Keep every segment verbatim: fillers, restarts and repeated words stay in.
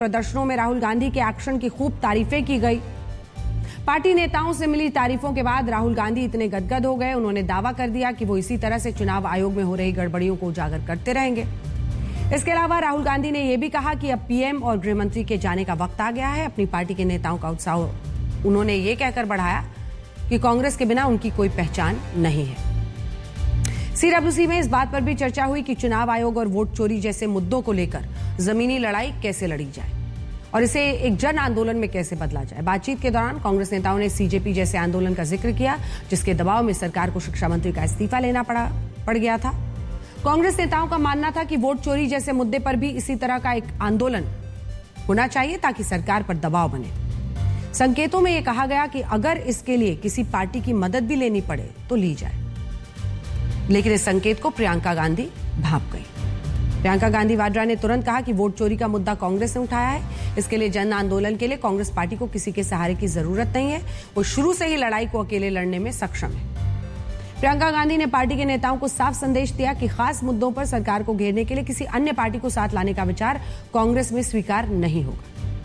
प्रदर्शनों में राहुल गांधी के एक्शन की खूब तारीफें की गई। पार्टी नेताओं से मिली तारीफों के बाद राहुल गांधी इतने गदगद हो गए, उन्होंने दावा कर दिया कि वो इसी तरह से चुनाव आयोग में हो रही गड़बड़ियों को उजागर करते रहेंगे। इसके अलावा राहुल गांधी ने यह भी कहा कि अब पीएम और गृह मंत्री के जाने का वक्त आ गया है। अपनी पार्टी के नेताओं का उत्साह उन्होंने ये कहकर बढ़ाया कि कांग्रेस के बिना उनकी कोई पहचान नहीं है। सीडब्ल्यूसी में इस बात पर भी चर्चा हुई कि चुनाव आयोग और वोट चोरी जैसे मुद्दों को लेकर जमीनी लड़ाई कैसे लड़ी जाए और इसे एक जन आंदोलन में कैसे बदला जाए। बातचीत के दौरान कांग्रेस नेताओं ने सीजेपी जैसे आंदोलन का जिक्र किया, जिसके दबाव में सरकार को शिक्षा मंत्री का इस्तीफा लेना पड़ा पड़ गया था। कांग्रेस नेताओं का मानना था कि वोट चोरी जैसे मुद्दे पर भी इसी तरह का एक आंदोलन होना चाहिए ताकि सरकार पर दबाव बने। संकेतों में यह कहा गया कि अगर इसके लिए किसी पार्टी की मदद भी लेनी पड़े तो ली जाए, लेकिन इस संकेत को प्रियंका गांधी भांप गई। प्रियंका गांधी वाड्रा ने तुरंत कहा कि वोट चोरी का मुद्दा कांग्रेस ने उठाया है, इसके लिए जन आंदोलन के लिए कांग्रेस पार्टी को किसी के सहारे की जरूरत नहीं है, वो शुरू से ही लड़ाई को अकेले लड़ने में सक्षम है। प्रियंका गांधी ने पार्टी के नेताओं को साफ संदेश दिया कि खास मुद्दों पर सरकार को घेरने के लिए किसी अन्य पार्टी को साथ लाने का विचार कांग्रेस में स्वीकार नहीं होगा।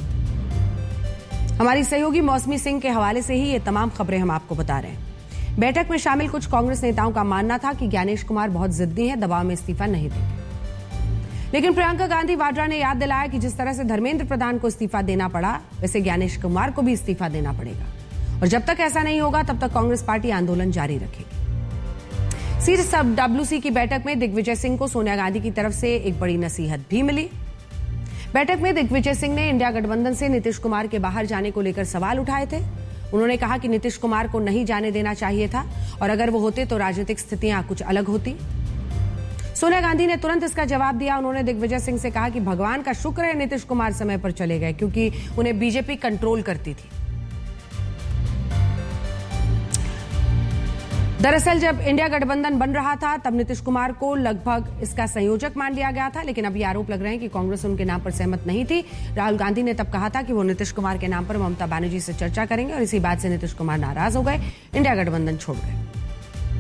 हमारी सहयोगी मौसमी सिंह के हवाले से ही ये तमाम खबरें हम आपको बता रहे हैं। बैठक में शामिल कुछ कांग्रेस नेताओं का मानना था कि ज्ञानेश कुमार बहुत जिद्दी हैं, दबाव में इस्तीफा नहीं देंगे, लेकिन प्रियंका गांधी वाड्रा ने याद दिलाया कि जिस तरह से धर्मेंद्र प्रधान को इस्तीफा देना पड़ा, वैसे ज्ञानेश कुमार को भी इस्तीफा देना पड़ेगा और जब तक ऐसा नहीं होगा तब तक कांग्रेस पार्टी आंदोलन जारी रखेगी। सीडब्ल्यूसी की बैठक में दिग्विजय सिंह को सोनिया गांधी की तरफ से एक बड़ी नसीहत भी मिली। बैठक में दिग्विजय सिंह ने इंडिया गठबंधन से नीतीश कुमार के बाहर जाने को लेकर सवाल उठाए थे। उन्होंने कहा कि नीतीश कुमार को नहीं जाने देना चाहिए था और अगर वो होते तो राजनीतिक स्थितियां कुछ अलग होती। सोनिया गांधी ने तुरंत इसका जवाब दिया। उन्होंने दिग्विजय सिंह से कहा कि भगवान का शुक्र है नीतीश कुमार समय पर चले गए, क्योंकि उन्हें बीजेपी कंट्रोल करती थी। दरअसल जब इंडिया गठबंधन बन रहा था तब नीतीश कुमार को लगभग इसका संयोजक मान लिया गया था, लेकिन अब ये आरोप लग रहे हैं कि कांग्रेस उनके नाम पर सहमत नहीं थी। राहुल गांधी ने तब कहा था कि वो नीतीश कुमार के नाम पर ममता बनर्जी से चर्चा करेंगे और इसी बात से नीतीश कुमार नाराज हो गए, इंडिया गठबंधन छोड़ गए।